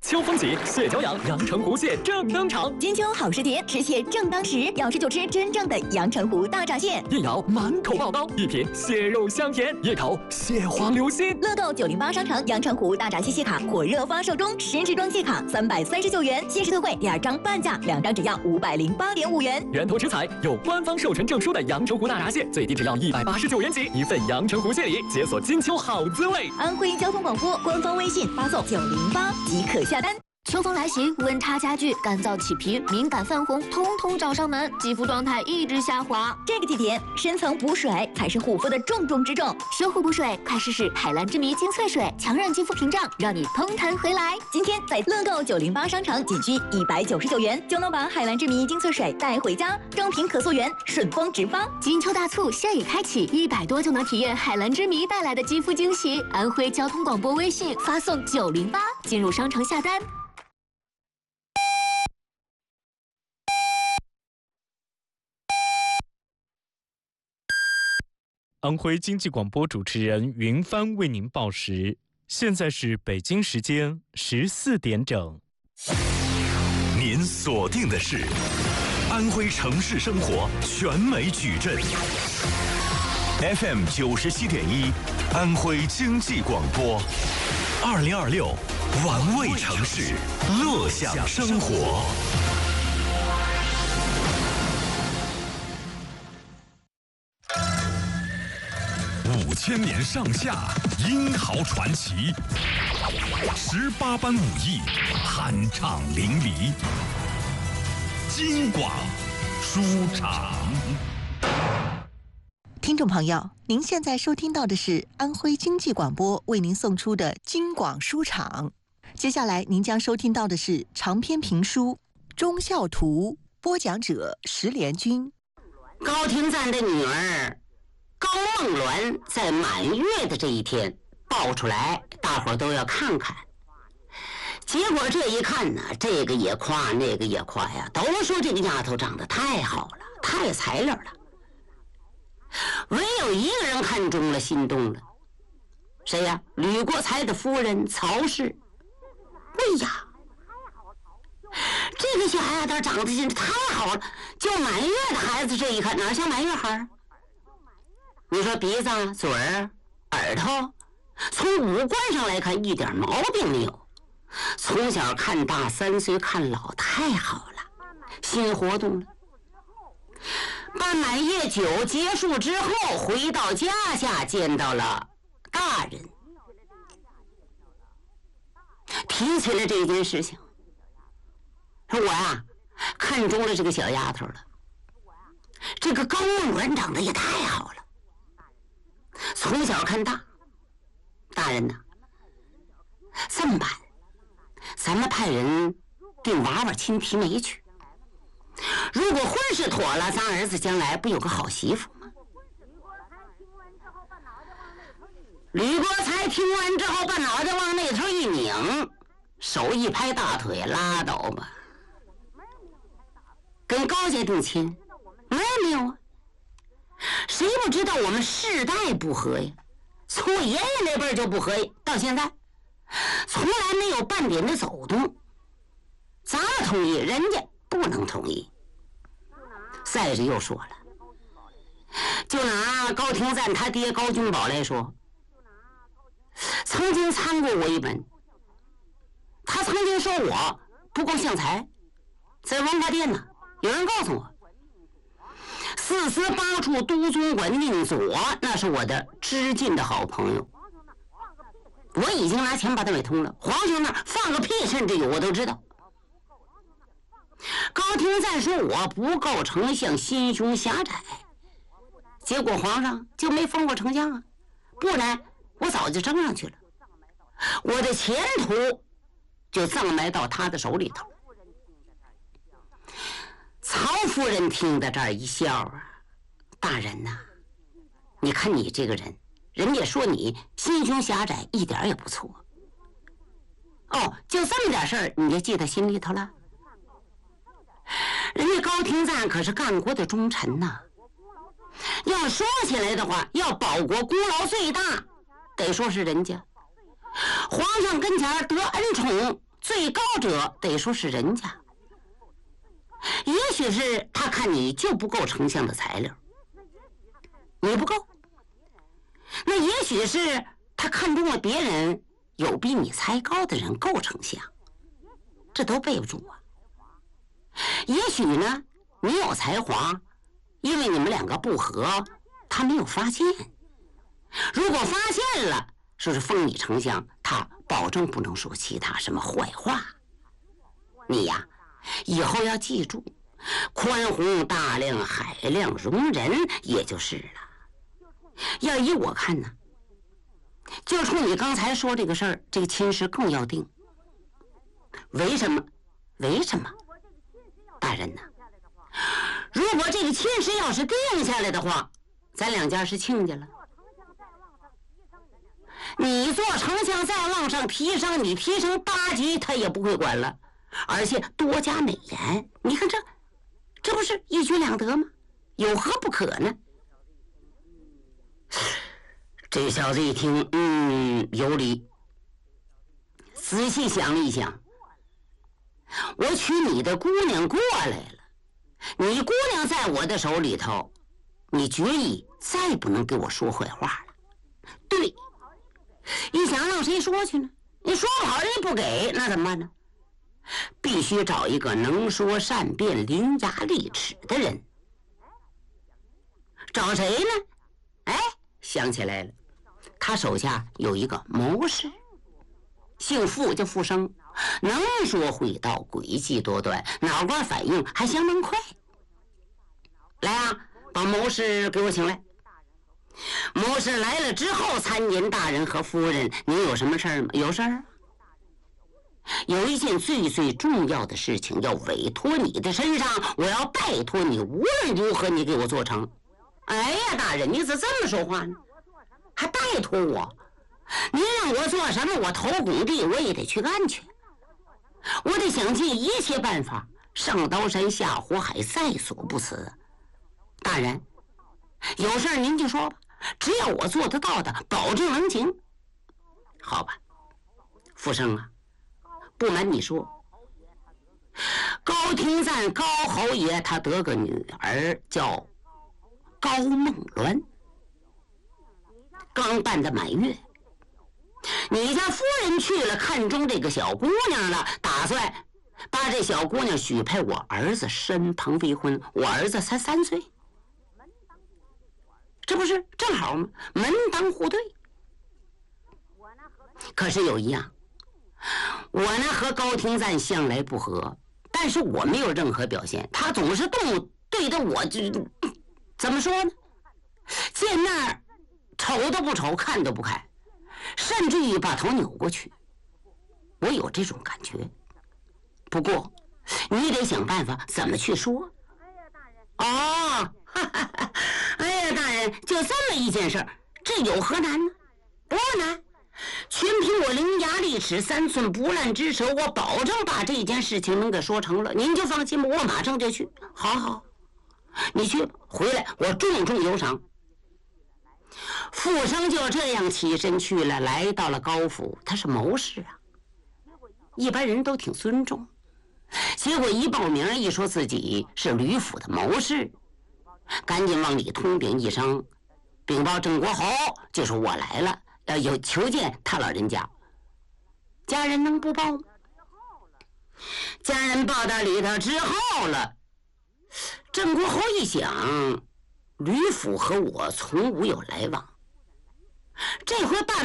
秋风起，蟹脚痒，阳澄湖蟹正登场。 金秋好时节，吃蟹正当时，要吃就吃真正的阳澄湖大闸蟹。 一咬满口爆刀，一品蟹肉香甜，一口蟹黄流心。 乐购908商城阳澄湖大闸蟹卡火热发售中，10支装蟹卡339元，限时特惠，2张半价，2张只要508.5元。 源头食材有官方授权证书的阳澄湖大闸蟹，最低只要189元起，一份阳澄湖蟹礼，解锁金秋好滋味。 安徽交通广播官方微信发送908即可下单。 秋风来袭，温差加剧，干燥起皮，敏感泛红，通通找上门，肌肤状态一直下滑。 这个季节，深层补水才是护肤的重中之重。 修护补水，快试试海蓝之谜精粹水，强韧肌肤屏障，让你嘭弹回来。 今天在乐购908商城仅需199元，就能把海蓝之谜精粹水带回家，双瓶可溯源，顺丰直发。 金秋大促现已开启，100多就能体验海蓝之谜带来的肌肤惊喜。安徽交通广播微信发送908，进入商城下单。 安徽经济广播主持人云帆为您报时，现在是北京时间14点整。 您锁定的是安徽城市生活全美矩阵 FM 97.1，安徽经济广播，2026玩味城市，乐享生活。5000年上下，英豪传奇，18般武艺，酣畅淋漓。京广书场。 听众朋友，您现在收听到的是安徽经济广播为您送出的京广书场。接下来您将收听到的是长篇评书《忠孝图》，播讲者石连军。 高廷赞的女儿高梦鸾在满月的这一天爆出来，大伙都要看看。结果这一看呢，这个也夸，那个也夸呀，都说这个丫头长得太好了，太材料了。唯有一个人看中了，心动了，谁呀？吕国才的夫人曹氏。哎呀，这个小丫头长得真是太好了，就满月的孩子这一看，哪像满月孩？你说鼻子、嘴儿、耳朵，从五官上来看一点毛病没有。从小看大，3岁看老，太好了，心活动了。办满月酒结束之后，回到家下见到了大人，提起了这件事情，说我呀看中了这个小丫头了，这个高梦鸾长得也太好了。从小看大，大人呐，这么办？咱们派人定娃娃亲提媒去。如果婚事妥了，咱儿子将来不有个好媳妇吗？吕国才听完之后，把脑袋往那头一拧，手一拍大腿，拉倒吧。跟高家定亲，没有啊？谁不知道我们世代不和呀？从我爷爷那辈就不和，到现在从来没有半点的走动。咱们同意，人家不能同意。再者又说了，就拿高廷赞他爹高君宝来说，曾经参过我一本，他曾经说我不够像才，在文化殿呢，有人告诉我，4司8处都总管宁左，那是我的知近的好朋友。我已经拿钱把他买通了，皇兄那儿放个屁甚至有我都知道。高廷赞说我不够丞相，心胸狭窄，结果皇上就没封我丞相啊，不然我早就升上去了，我的前途就葬埋到他的手里头。曹夫人听到这儿一笑啊，大人呐，你看你这个人，人家说你心胸狭窄，一点也不错。哦，就这么点事儿你就记在心里头了？人家高廷赞可是干国的忠臣呐，要说起来的话，要保国功劳最大，得说是人家。皇上跟前得恩宠， 最高者得说是人家。也许是他看你就不够丞相的材料，你不够，那也许是他看中了别人有比你才高的人够丞相，这都备不住啊。也许呢，你有才华，因为你们两个不和，他没有发现。如果发现了，说是封你丞相，他保证不能说其他什么坏话。你呀，以后要记住，宽宏大量，海量容人，也就是了。要依我看呢，就冲你刚才说这个事儿，这个亲事更要定。为什么？为什么？大人呢？如果这个亲事要是定下来的话，咱两家是亲家了。你做丞相再往上提升，你提升8级他也不会管了，而且多加美言。你看这不是一举两得吗？有何不可呢？这小子一听，有理。仔细想了一想，我娶你的姑娘过来了，你姑娘在我的手里头，你决意再不能给我说坏话了。对，一想让谁说去呢？你说不好人家不给，那怎么办呢？必须找一个能说善辩、伶牙俐齿的人。找谁呢？哎，想起来了，他手下有一个谋士，姓傅，叫傅生，能说会道，诡计多端，脑瓜反应还相当快。来啊，把谋士给我请来。谋士来了之后，参见大人和夫人，您有什么事儿吗？有事儿啊。有一件最最重要的事情要委托你的身上，我要拜托你，无论如何你给我做成。哎呀，大人，你怎么这么说话呢？还拜托我？您让我做什么，我投拱地我也得去干去。我得想尽一切办法，上刀山下火海，在所不辞。大人，有事儿您就说吧，只要我做得到的，保证能行。好吧，傅生啊，不瞒你说，高廷赞高侯爷他得个女儿叫高梦鸾，刚办的满月。你家夫人去了，看中这个小姑娘了，打算把这小姑娘许配我儿子身旁为婚。我儿子才3岁，这不是正好吗？门当户对。可是有一样，我呢和高廷赞向来不和，但是我没有任何表现，他总是对着我，就怎么说呢？见那儿瞅都不瞅，看都不看，甚至于把头扭过去。我有这种感觉。不过你得想办法怎么去说。哦，哎呀，大人，就这么一件事儿，这有何难呢？不难，全凭我伶牙俐齿、3寸不烂之舌，我保证把这件事情能给说成了。您就放心吧，我马上就去。好，你去吧，回来我重重有赏。傅生就这样起身去了，来到了高府。他是谋士啊，一般人都挺尊重。结果一报名，一说自己是吕府的谋士，赶紧往里通禀一声，禀报郑国侯，就说我来了，有求见他老人家。家人能不报吗？家人报到里头之后了，郑国侯一想，吕府和我从无有来往，这回办